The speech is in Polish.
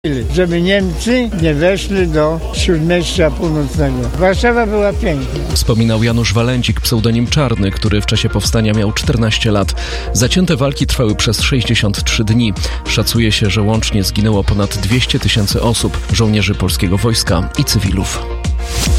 żeby Niemcy nie weszli do Śródmieścia Północnego. Warszawa była piękna. Wspominał Janusz Walencik, pseudonim Czarny, który w czasie powstania miał 14 lat. Zacięte walki trwały przez 63 dni. Szacuje się, że łącznie zginęło ponad 200 000 osób, żołnierzy polskiego wojska i cywilów.